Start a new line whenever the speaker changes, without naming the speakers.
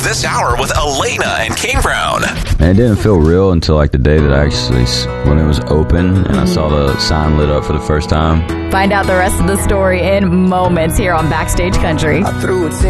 this hour with Elena and Kane Brown.
And it didn't feel real until like the day that I actually, when it was open and I saw the sign lit up for the first time.
Find out the rest of the story in moments here on Backstage Country.